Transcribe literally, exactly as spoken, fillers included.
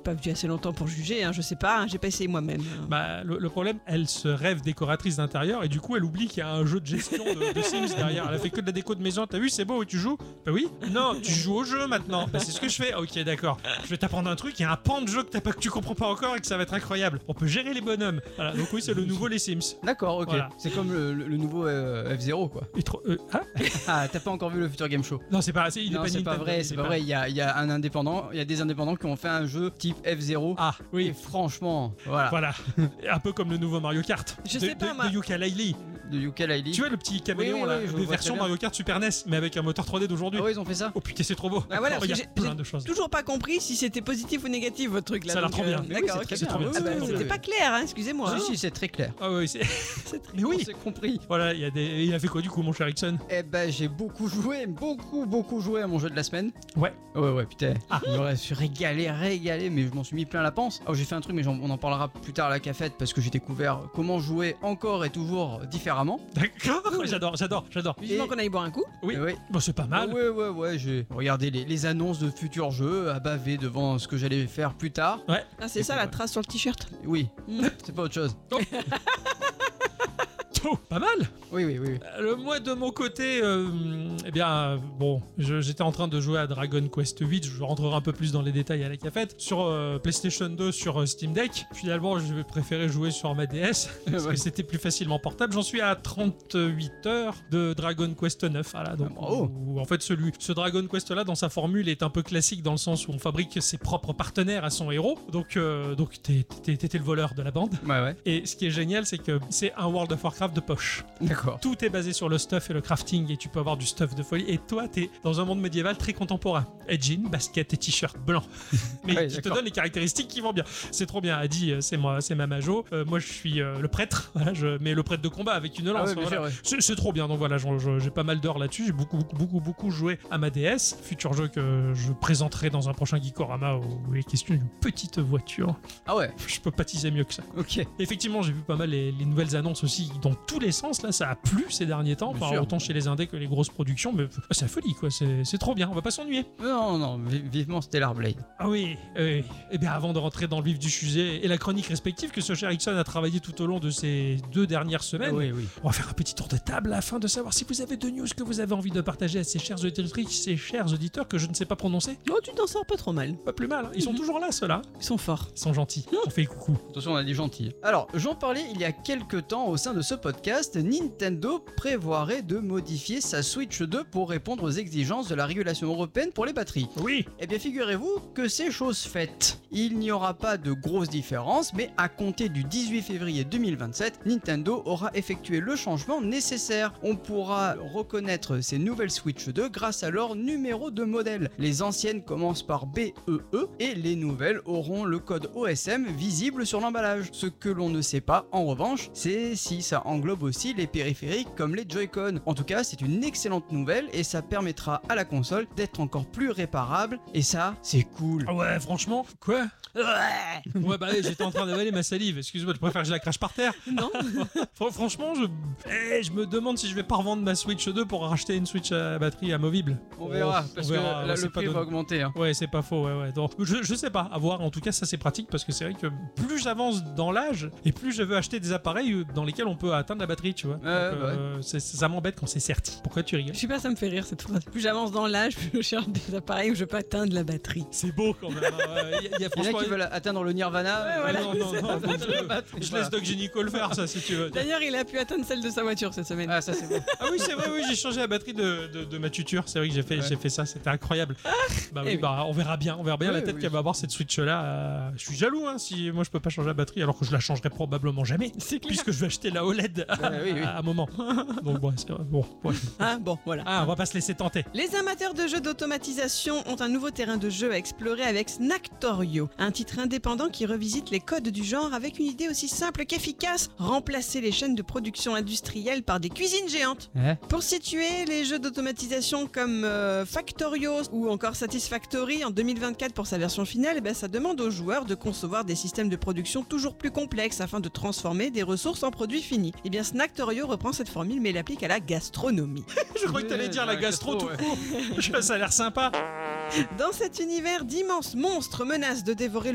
pas vu assez longtemps pour juger, hein, je sais pas, hein, j'ai pas essayé moi-même. Bah, le, le problème, elle se rêve décoratrice d'intérieur et du coup, elle oublie qu'il y a un jeu de gestion de, de Sims derrière. Elle a fait que de la déco de maison. T'as vu, c'est beau, et tu joues? Bah oui. Non, tu joues au jeu maintenant. Bah, c'est ce que je fais. Ok, d'accord. Je vais t'apprendre un truc. Il y a un pan de jeu que, t'as pas, que tu comprends pas encore et que ça va être incroyable. On peut gérer les bonhommes. Voilà. Donc oui, c'est le nouveau les Sims. D'accord, ok. Voilà. C'est comme le, le, le nouveau euh, F zéro, quoi. Et trop, euh, ah, Ah, t'as pas encore vu le Future Game Show? non, c'est pas. C'est, il Non, est pas, c'est pas Nintendo, vrai, il c'est est pas vrai. Il y a, il y a un indépendant, il y a des indépendants qui ont fait un jeu type F zéro. Ah, Et oui. franchement, voilà. Voilà. Un peu comme le nouveau Mario Kart. Je de, sais pas, de, moi. de Yooka-Laylee. De Yooka-Laylee. Tu vois le petit caméléon Oui, oui, là, oui, je de vois version très bien. Mario Kart Super N E S, mais avec un moteur trois D d'aujourd'hui. Ah ouais, ils ont fait ça? Oh putain, c'est trop beau. Ah voilà, Oh, il y a j'ai- plein j'ai de choses. Toujours pas compris si c'était positif ou négatif votre truc là. Ça a l'air donc, trop bien. euh, Mais oui, D'accord, c'est ok. très trop bien. oui, Ah bah, oui, oui, c'était oui. pas clair, hein, excusez-moi. Si, hein. si, c'est très clair. Ah oui, c'est. C'est très- Mais oui. C'est compris. Voilà, il y a des. Il a fait quoi du coup, mon cher Ixon? Eh ben, j'ai beaucoup joué, beaucoup, beaucoup joué à mon jeu de la semaine. Ouais. Ouais, ouais, putain. Ah. Je me suis régalé, régalé, mais je m'en suis mis plein la panse. Alors, j'ai fait un truc, mais j'en- on en parlera plus tard à la cafette parce que j'ai découvert comment jouer encore et toujours différemment. D'accord. J'adore, j'adore, j'adore. Vivement Et- qu'on aille boire un coup. Oui. Eh ouais. Bon, c'est pas mal. Ouais, ouais, ouais, j'ai regardé les, les annonces de futurs jeux, à baver devant ce que j'allais faire plus tard. Ouais. Ah, c'est ça la trace sur le t-shirt. Oui, Mm. c'est pas autre chose. Oh, pas mal. Oui, oui, oui. Euh, moi, de mon côté, euh, eh bien, euh, bon, je- j'étais en train de jouer à Dragon Quest huit. Je rentrerai un peu plus dans les détails à la cafette. Sur euh, PlayStation deux, sur euh, Steam Deck. Finalement, je vais préférer jouer sur ma D S parce Ouais. que c'était plus facilement portable. J'en suis à trente-huit heures de Dragon Quest neuf. Voilà, donc, Ah, bravo. où, en fait, celui, ce Dragon Quest-là, dans sa formule, est un peu classique dans le sens où on fabrique ses propres partenaires à son héros. Donc, euh, donc t'es, t'es- t'étais le voleur de la bande. Ouais, ouais. Et ce qui est génial, c'est que c'est un World of Warcraft de poche. D'accord. Tout est basé sur le stuff et le crafting et tu peux avoir du stuff de folie. Et toi, t'es dans un monde médiéval très contemporain. Et jean, basket et t-shirt blanc. Mais Ouais, qui te d'accord. donne les caractéristiques qui vont bien. C'est trop bien. Adi, euh, c'est moi, c'est ma majo. Euh, moi, je suis euh, le prêtre. Voilà, je, mais le prêtre de combat avec une Ah lance. ouais, bien voilà. sûr, ouais. C'est, c'est trop bien. Donc voilà, j'en- je- j'ai pas mal d'heures là-dessus. J'ai beaucoup, beaucoup, beaucoup, beaucoup joué à ma D S. Futur jeu que je présenterai dans un prochain Geekorama où il est question d'une petite voiture. Ah ouais, Je peux pas teaser mieux que ça. ok. Effectivement, j'ai vu pas mal les, les nouvelles annonces aussi dans tous les sens. Là, ça a plu ces derniers temps, Bien enfin, sûr. autant chez les indés que les grosses productions. Mais c'est la folie, quoi. C'est, c'est trop bien. On va pas s'ennuyer. Non, non, vi- vivement Stellar Blade. Ah oui. oui. Et bien, avant de rentrer dans le vif du sujet et la chronique respective que ce cher Ixon a travaillé tout au long de ces deux dernières semaines, Oui, oui. on va faire un petit tour de table afin de savoir si vous avez deux news que vous avez envie de partager à ces chers auditrices, ces chers auditeurs que je ne sais pas prononcer. Oh, tu t'en sors pas trop mal. Pas plus mal. hein. Ils sont Mhm. toujours là, ceux-là. Ils sont forts. Ils sont gentils. On fait coucou. Attention, on a dit gentil. Alors, j'en parlais il y a quelques temps au sein de ce podcast, Nintendo prévoirait de modifier sa Switch deux pour répondre aux exigences de la régulation européenne pour les batteries. Oui. Eh bien, figurez-vous que c'est chose faite. Il n'y aura pas de grosses différences, mais à compter du dix-huit février deux mille vingt-sept, Nintendo aura effectué le changement nécessaire. On pourra reconnaître ces nouvelles Switch deux grâce à leur numéro de modèle. Les anciennes commencent par B E E et les nouvelles auront le code O S M visible sur l'emballage. Ce que l'on ne sait pas, en revanche, c'est si ça englobe aussi les périphériques comme les Joy-Con. En tout cas, c'est une excellente nouvelle et ça permettra à la console d'être encore plus réparable. Et ça, c'est cool. Ah ouais, franchement. Quoi? Ouais, bah ouais, j'étais en train d'avaler ma salive. Excuse-moi, tu préfères que je la crache par terre? Non. Fr- Franchement, je... eh, je me demande si je vais pas revendre ma Switch deux pour racheter une Switch à batterie amovible. On verra, Oh, parce on verra, que ouais, là, c'est le pas prix va donné. augmenter. Hein. Ouais, c'est pas faux, ouais, ouais. Donc, je, je sais pas, à voir. En tout cas, ça c'est pratique parce que c'est vrai que plus j'avance dans l'âge et plus je veux acheter des appareils dans lesquels on peut atteindre la batterie, tu vois. Donc, euh, c'est- ça m'embête quand c'est certi. Pourquoi tu rigoles? Je sais pas, ça me fait rire cette phrase. Plus j'avance dans l'âge, plus je cherche des appareils où je peux atteindre la batterie. C'est beau quand même. hein. Ouais, Il y a, il y a Il y en a franchement. qui veulent atteindre le Nirvana. Ouais, Ah, voilà. non, non, non, non, je, je Voilà. laisse Doc Gynéco le faire, ça, si tu veux. D'ailleurs, il a pu atteindre celle de sa voiture cette semaine. Ah, ça c'est bon. Ah oui, c'est vrai, oui, j'ai changé la batterie de, de, de ma tuture. C'est vrai que j'ai fait, Ouais. j'ai fait ça, c'était incroyable. Bah oui, Eh oui. bah on verra bien, on verra bien Oui, la tête oui. qu'elle va avoir cette Switch là. je suis jaloux, hein, si moi je peux pas changer la batterie, alors que je la changerai probablement jamais, C'est clair. puisque je vais acheter la O L E D à, Ouais, oui, oui. à un moment. Donc bon, c'est bon. Ouais. Ah bon, voilà. Ah, on va pas se laisser tenter. Les amateurs de jeux d'automatisation ont un nouveau terrain de jeu à explorer avec Snacktorio, un titre indépendant qui revisite les codes du genre avec une idée aussi simple qu'efficace, remplacer les chaînes de production industrielle par des cuisines géantes. Hein Pour situer les jeux d'automatisation comme euh, Factorio ou encore Satisfactory en deux mille vingt-quatre pour sa version finale, eh ben, ça demande aux joueurs de concevoir des systèmes de production toujours plus complexes afin de transformer des ressources en produits finis. Et bien Snacktorio reprend cette formule mais l'applique à la gastronomie. Je crois que t'allais dire la la gastro, gastro, tout court. Ça a l'air sympa. Dans cet univers, d'immenses monstres menacent de dévorer